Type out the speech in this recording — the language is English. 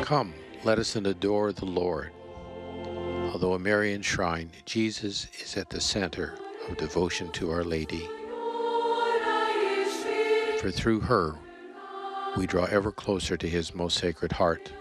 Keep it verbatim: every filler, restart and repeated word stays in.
Come, let us adore the Lord. Although a Marian shrine, Jesus is at the center of devotion to Our Lady. For through her, we draw ever closer to His most sacred heart.